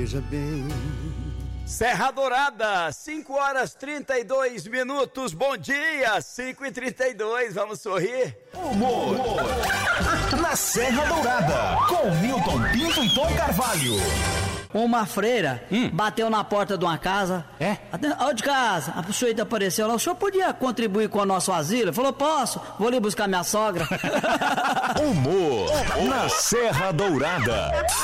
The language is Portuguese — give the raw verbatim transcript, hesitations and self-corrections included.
veja bem. Serra Dourada, cinco horas trinta e dois minutos, bom dia, cinco e trinta e dois, vamos sorrir? Humor, humor. Na Serra Dourada, com Milton Pinto e Tom Carvalho. Uma freira hum. bateu na porta de uma casa. É? Ó, de casa, a sujeita apareceu lá. O senhor podia contribuir com o nosso asilo? Ele falou, posso, vou ali buscar minha sogra. Humor, humor. Na Serra Dourada.